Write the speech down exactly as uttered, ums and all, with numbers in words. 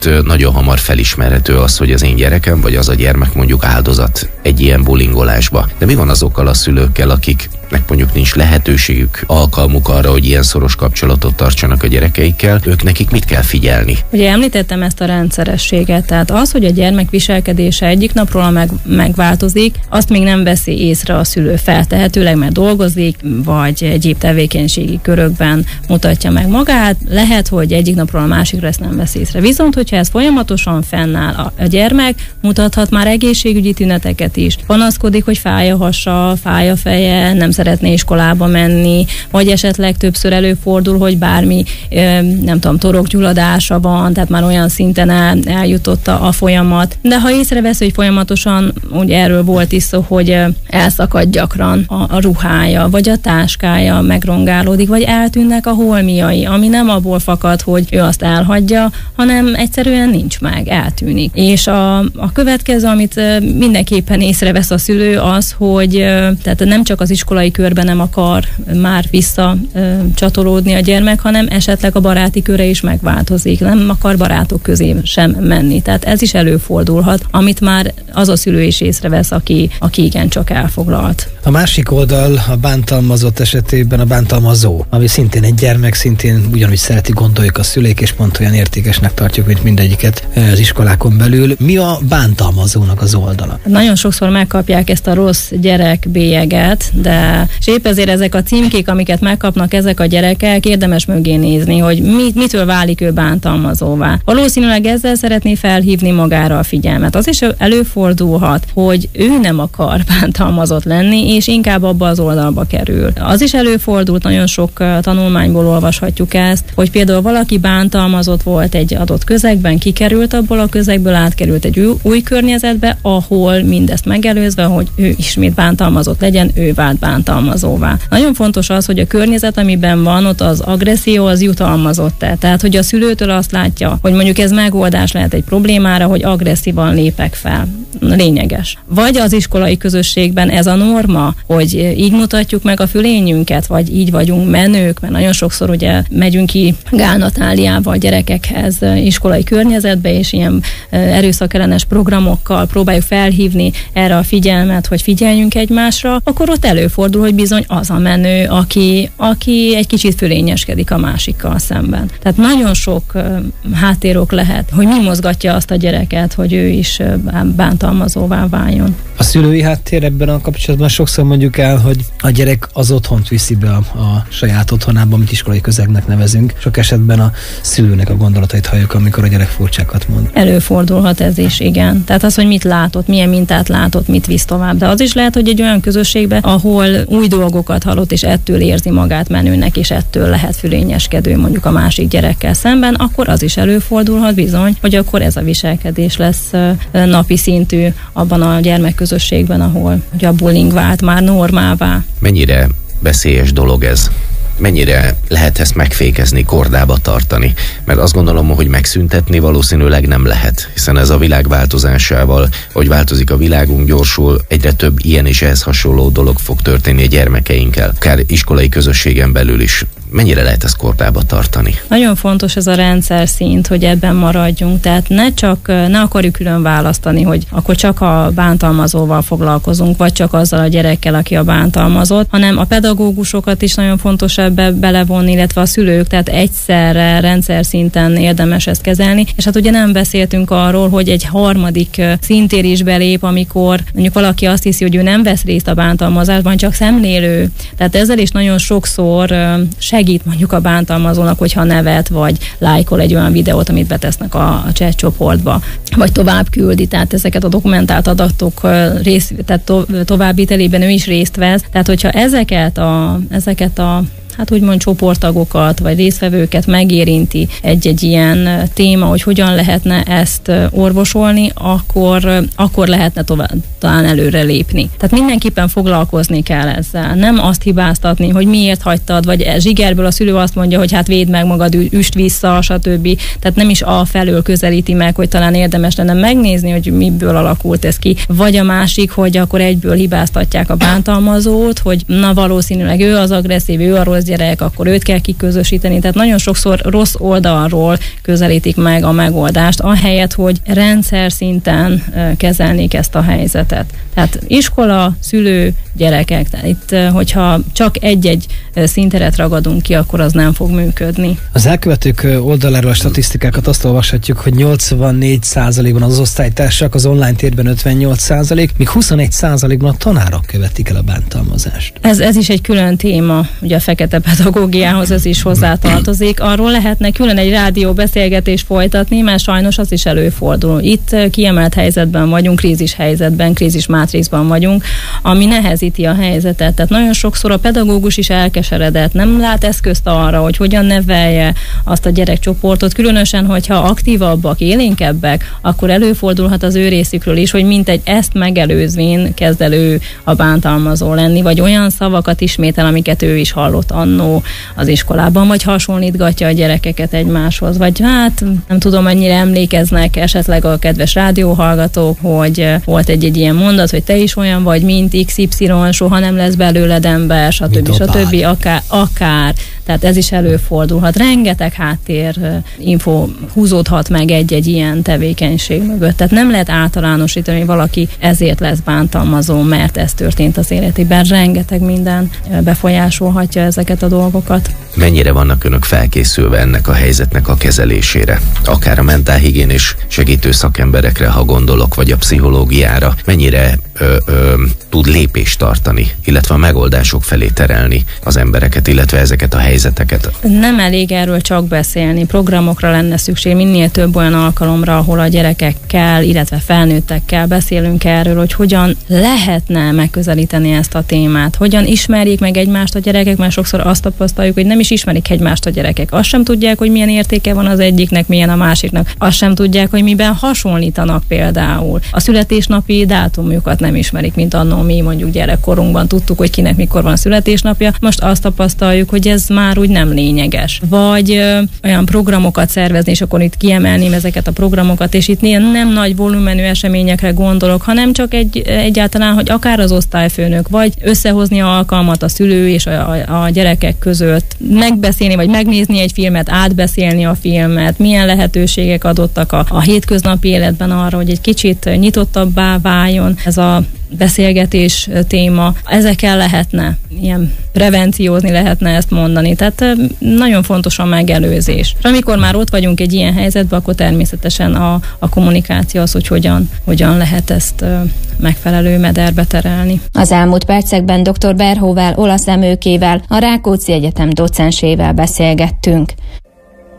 Nagyon hamar felismerhető az, hogy az én gyerekem, vagy az a gyermek mondjuk áldozat egy ilyen bullyingolásba. De mi van azokkal a szülőkkel, akiknek mondjuk nincs lehetőségük, alkalmuk arra, hogy ilyen szoros kapcsolatot tartsanak a gyerekeikkel, ők nekik mit kell figyelni? Ugye említettem ezt a rendszerességet, tehát az, hogy a gyermek viselkedése egyik napról meg, megváltozik, azt még nem veszi észre a szülő, feltehetőleg, mert dolgozik, vagy egyéb tevékenységi körökben mutatja meg magát. Lehet, hogy egyik napról a másikra ezt nem veszi észre. Viszont, hogyha ez folyamatosan fennáll, a, a gyermek mutathat már egészségügyi tüneteket is. Panaszkodik, hogy fáj a hasa, fáj a feje, nem szeretné iskolába menni, vagy esetleg többször előfordul, hogy bármi, nem tudom, torokgyulladása van, tehát már olyan szinten el, eljutott a, a folyamat. De ha észrevesz, hogy folyamatosan, ugye erről volt is szó, hogy elszakad gyakran a, a ruhája, vagy a táskája megrongálódik, vagy eltűnnek a holmiai, ami nem abból fakad, hogy ő azt elhagyja, hanem egyszerűen nincs meg, eltűnik. És a, a következő, amit mindenképpen észrevesz a szülő, az, hogy tehát nem csak az iskolai körben nem akar már visszacsatolódni a gyermek, hanem esetleg a baráti köre is megváltozik. Nem akar barátok közé sem menni. Tehát ez is előfordulhat, amit már az a szülő is észrevesz, aki, aki igencsak elfoglalt. A másik oldal a bántalmazott esetében a bántalmazó, ami szintén egy gyermek, szintén ugyanúgy szereti, gondoljuk a szüleik, és pont olyan értékesnek tartjuk, mint mindegyiket az iskolákon belül. Mi a bántalmazónak az oldala? Nagyon sokszor megkapják ezt a rossz gyerek bélyeget, de és épp ezért ezek a címkék, amiket megkapnak ezek a gyerekek, érdemes mögé nézni, hogy mit, mitől válik ő bántalmazóvá. Valószínűleg ezzel szeretné felhívni magára a figyelmet. Az is előfordulhat, hogy ő nem akar bántalmazott lenni, és inkább abba az oldalba kerül. Az is előfordult, nagyon sok tanulmányból olvashatjuk ezt, hogy például valaki bántalmazott volt egy adott közegben, kikerült abból a közegből, átkerült egy új, új környezetbe, ahol mindezt megelőzve, hogy ő ismét bántalmazott legyen, ő vált bántalmazóvá. Nagyon fontos az, hogy a környezet, amiben van, ott az agresszió, az jutalmazott-e. Tehát, hogy a szülőtől azt látja, hogy mondjuk ez megoldás lehet egy problémára, hogy agresszívan lépek fel. Lényeges. Vagy az iskolai közösségben ez a norma, hogy így mutatjuk meg a fölényünket, vagy így vagyunk menők, mert nagyon sokszor ugye megyünk ki Gál Natáliával gyerekekhez iskolai környezetbe, és ilyen erőszakellenes programokkal próbáljuk felhívni erre a figyelmet, hogy figyeljünk egymásra, akkor ott előfordul, hogy bizony az a menő, aki, aki egy kicsit fölényeskedik a másikkal szemben. Tehát nagyon sok háttérok lehet, hogy mi mozgatja azt a gyereket, hogy ő is bántalmazóvá váljon. A szülői háttér ebben a kapcsolatban sokszor mondjuk el, hogy a gyerek az otthont viszi be a, a saját otthonába, amit iskolai közegnek nevezünk. Sok esetben a szülőnek a gondolatait halljuk, amikor a gyerek furcsákat mond. Előfordulhat ez is, igen. Tehát az, hogy mit látott, milyen mintát látott, mit visz tovább. De az is lehet, hogy egy olyan közösségben, ahol új dolgokat hallott, és ettől érzi magát menőnek, és ettől lehet fölényeskedő mondjuk a másik gyerekkel szemben, akkor az is előfordulhat bizony, hogy akkor ez a viselkedés lesz napi szintű abban a gyermekközösségben, ahol ugye a bullying vált már normává. Mennyire veszélyes dolog ez? Mennyire lehet ezt megfékezni, kordába tartani? Mert azt gondolom, hogy megszüntetni valószínűleg nem lehet, hiszen ez a világ változásával, hogy változik a világunk, gyorsul, egyre több ilyen és ehhez hasonló dolog fog történni a gyermekeinkkel, akár iskolai közösségen belül is. Mennyire lehet ezt kordába tartani? Nagyon fontos ez a rendszer szint, hogy ebben maradjunk. Tehát ne csak, ne akarjuk külön választani, hogy akkor csak a bántalmazóval foglalkozunk, vagy csak azzal a gyerekkel, aki a bántalmazott, hanem a pedagógusokat is nagyon fontos ebbe belevonni, illetve a szülők, tehát egyszerre rendszer szinten érdemes ezt kezelni. És hát ugye nem beszéltünk arról, hogy egy harmadik szintér is belép, amikor mondjuk valaki azt hiszi, hogy ő nem vesz részt a bántalmazásban, csak szemlélő. Tehát ezzel is nagyon sokszor segít mondjuk a bántalmazónak, hogyha nevet, vagy lájkol egy olyan videót, amit betesznek a, a chat csoportba, vagy tovább küldi, tehát ezeket a dokumentált adatok rész, tehát to, továbbvitelében ő is részt vesz. Tehát hogyha ezeket a, ezeket a hát úgymond csoporttagokat, vagy résztvevőket megérinti egy-egy ilyen téma, hogy hogyan lehetne ezt orvosolni, akkor, akkor lehetne tovább, talán előre lépni. Tehát mindenképpen foglalkozni kell ezzel. Nem azt hibáztatni, hogy miért hagytad, vagy zsigerből a szülő azt mondja, hogy hát védd meg magad, üst vissza, stb. Tehát nem is a felől közelíti meg, hogy talán érdemes lenne megnézni, hogy miből alakult ez ki. Vagy a másik, hogy akkor egyből hibáztatják a bántalmazót, hogy na valószínűleg ő az agresszív, ő a rossz gyerek, akkor őt kell kiközösíteni. Tehát nagyon sokszor rossz oldalról közelítik meg a megoldást, ahelyett, hogy rendszer szinten kezelnék ezt a helyzetet. Tehát iskola, szülő, gyerekek. Tehát itt, hogyha csak egy-egy szinteret ragadunk ki, akkor az nem fog működni. Az elkövetők oldaláról a statisztikákat azt olvashatjuk, hogy nyolcvannégy százalékban az osztálytársak, az online térben ötvennyolc százalék, míg huszonegy százalékban a tanárok követik el a bántalmazást. Ez, ez is egy külön téma, ugye a fekete pedagógiához ez is hozzátartozik. Arról lehetne külön egy rádió beszélgetést folytatni, mert sajnos az is előfordul. Itt kiemelt helyzetben vagyunk, krízis helyzetben, krízis mátrixban vagyunk, ami nehezíti a helyzetet. Tehát nagyon sokszor a pedagógus is elkeseredett, nem lát eszközt arra, hogy hogyan nevelje azt a gyerekcsoportot, különösen, hogyha aktívabbak, élénkebbek, akkor előfordulhat az ő részükről is, hogy mintegy ezt megelőzvén kezd elő a bántalmazó lenni, vagy olyan szavakat ismétel, amiket ő is hallott annó az iskolában, vagy hasonlítgatja a gyerekeket egymáshoz, vagy hát nem tudom, mennyire emlékeznek esetleg a kedves rádióhallgatók, hogy volt egy-egy ilyen mondat, hogy te is olyan vagy, mint iksz ipszilon, soha nem lesz belőled ember, stb. stb. Akár, akár. Tehát ez is előfordulhat. Rengeteg háttér info húzódhat meg egy-egy ilyen tevékenység mögött. Tehát nem lehet általánosítani, hogy valaki ezért lesz bántalmazó, mert ez történt az életében. Rengeteg minden befolyásolhatja ezeket a dolgokat. Mennyire vannak önök felkészülve ennek a helyzetnek a kezelésére? Akár a mentálhigiénés segítő szakemberekre, ha gondolok, vagy a pszichológiára. Mennyire ö, ö, tud lépést tartani, illetve a megoldások felé terelni az embereket, illetve ezeket a helyzeteket? Nem elég erről csak beszélni. Programokra lenne szükség, minél több olyan alkalomra, ahol a gyerekekkel, illetve felnőttekkel beszélünk erről, hogy hogyan lehetne megközelíteni ezt a témát. Hogyan ismerjék meg egymást a gyerekek, mert sokszor azt tapasztaljuk, hogy nem is ismerik egymást a gyerekek. Azt sem tudják, hogy milyen értéke van az egyiknek, milyen a másiknak. Azt sem tudják, hogy miben hasonlítanak például. A születésnapi dátumjukat nem ismerik, mint annó mi mondjuk gyerekkorunkban tudtuk, hogy kinek mikor van a születésnapja. Most azt tapasztaljuk, hogy ez már úgy nem lényeges. Vagy ö, olyan programokat szervezni, és akkor itt kiemelném ezeket a programokat, és itt nem nagy volumenű eseményekre gondolok, hanem csak egy, egyáltalán, hogy akár az osztályfőnök, vagy összehozni alkalmat a szülő és a, a, a gyerekek között, megbeszélni, vagy megnézni egy filmet, átbeszélni a filmet, milyen lehetőségek adottak a, a hétköznapi életben arra, hogy egy kicsit nyitottabbá váljon ez a beszélgetés téma. Ezekkel lehetne ilyen prevenciózni, lehetne ezt mondani. Tehát nagyon fontos a megelőzés. És amikor már ott vagyunk egy ilyen helyzetben, akkor természetesen a, a kommunikáció az, hogy hogyan, hogyan lehet ezt megfelelő mederbe terelni. Az elmúlt percekben dr. Berhóvel, Olasz Emőkével, a Rákóczi Egyetem docensével beszélgettünk.